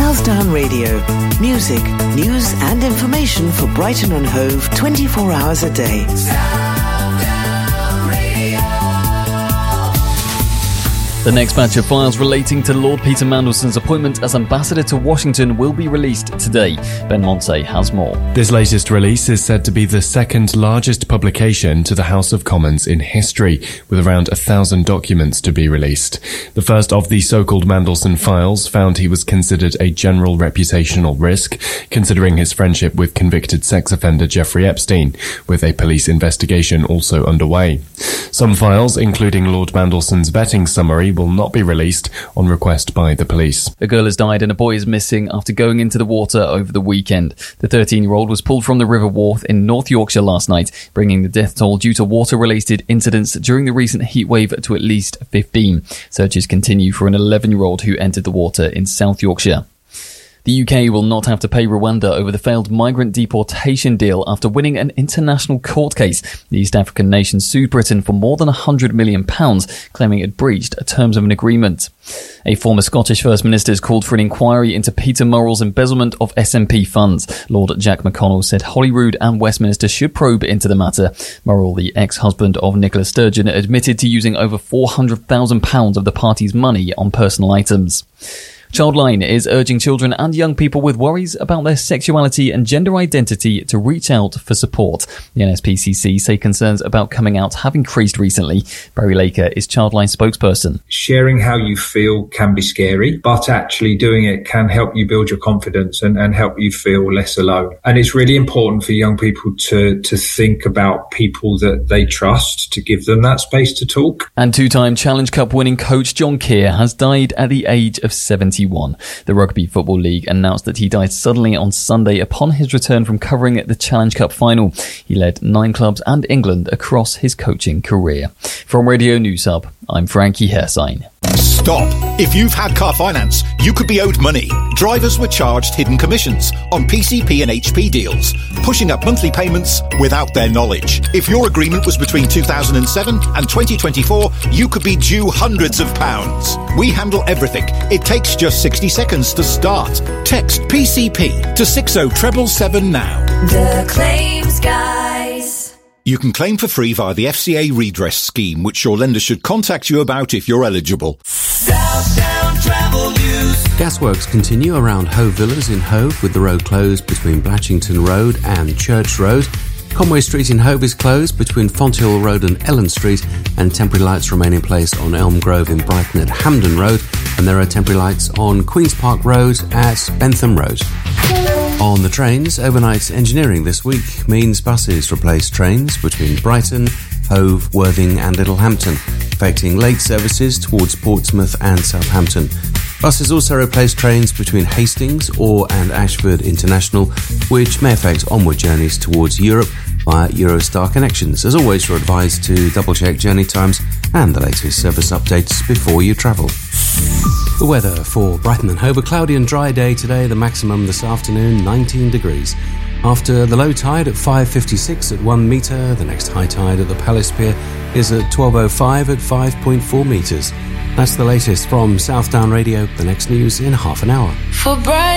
Southdown Radio. Music, news and information for Brighton and Hove 24 hours a day. The next batch of files relating to Lord Peter Mandelson's appointment as ambassador to Washington will be released today. Ben Monte has more. This latest release is said to be the second largest publication to the House of Commons in history, with around 1,000 documents to be released. The first of the so-called Mandelson files found he was considered a general reputational risk, considering his friendship with convicted sex offender Jeffrey Epstein, with a police investigation also underway. Some files, including Lord Mandelson's vetting summary, will not be released on request by the police. A girl has died and a boy is missing after going into the water over the weekend. The 13-year-old was pulled from the River Wharfe in North Yorkshire last night, bringing the death toll due to water-related incidents during the recent heatwave to at least 15. Searches continue for an 11-year-old who entered the water in South Yorkshire. The UK will not have to pay Rwanda over the failed migrant deportation deal after winning an international court case. The East African nation sued Britain for more than £100 million, claiming it breached terms of an agreement. A former Scottish First Minister has called for an inquiry into Peter Murrell's embezzlement of SNP funds. Lord Jack McConnell said Holyrood and Westminster should probe into the matter. Murrell, the ex-husband of Nicola Sturgeon, admitted to using over £400,000 of the party's money on personal items. Childline is urging children and young people with worries about their sexuality and gender identity to reach out for support. The NSPCC say concerns about coming out have increased recently. Barry Laker is Childline spokesperson. Sharing how you feel can be scary, but actually doing it can help you build your confidence and help you feel less alone. And it's really important for young people to think about people that they trust, to give them that space to talk. And two-time Challenge Cup winning coach John Keir has died at the age of 71. The Rugby Football League announced that he died suddenly on Sunday upon his return from covering the Challenge Cup final. He led 9 clubs and England across his coaching career. From Radio News Hub, I'm Frankie Hersign. Stop! If you've had car finance, you could be owed money. Drivers were charged hidden commissions on PCP and HP deals, pushing up monthly payments without their knowledge. If your agreement was between 2007 and 2024, you could be due hundreds of pounds. We handle everything. It takes just 60 seconds to start. Text PCP to 60777 now. The Claims Guys. You can claim for free via the FCA redress scheme, which your lender should contact you about if you're eligible. Southdown Travel News. Gasworks continue around Hove Villas in Hove, with the road closed between Blatchington Road and Church Road. Conway Street in Hove is closed between Fonthill Road and Ellen Street, and temporary lights remain in place on Elm Grove in Brighton at Hampden Road, and there are temporary lights on Queen's Park Road at Bentham Road. On the trains, overnight engineering this week means buses replace trains between Brighton, Hove, Worthing and Littlehampton, affecting late services towards Portsmouth and Southampton. Buses also replace trains between Hastings, Orr and Ashford International, which may affect onward journeys towards Europe via Eurostar connections. As always, you're advised to double-check journey times and the latest service updates before you travel. The weather for Brighton and Hove: a cloudy and dry day today, the maximum this afternoon 19 degrees. After the low tide at 5:56 at 1 metre, the next high tide at the Palace Pier is at 12:05 at 5.4 metres. That's the latest from Southdown Radio. The next news in half an hour. For Brighton.